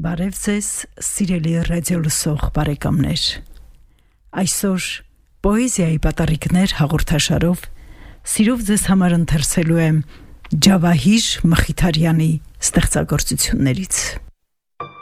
Բարև ձեզ, սիրելի ռադիոլսող բարեկամներ։ Այսօր պոեզիայի պատառիկներ հաղորդաշարով սիրով ձեզ համար ընթերցելու եմ Ջավահիր Մխիթարյանի ստեղծագործություններից։